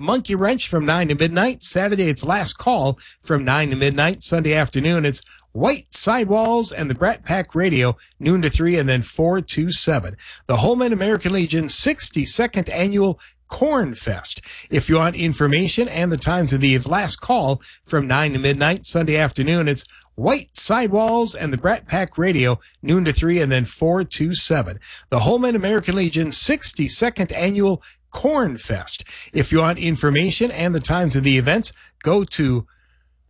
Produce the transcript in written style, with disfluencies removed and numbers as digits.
Monkey Wrench from 9 to midnight. Saturday, it's Last Call from 9 to midnight. Sunday afternoon, it's White Sidewalls and the Brat Pack Radio, noon to 3, and then 4 to 7. The Holman American Legion 62nd Annual Corn Fest. If you want information and the times of the Last Call from 9 to midnight, Sunday afternoon, it's White Sidewalls and the Brat Pack Radio, noon to 3, and then 4 to 7. The Holman American Legion 62nd Annual Corn Fest. If you want information and the times of the events, go to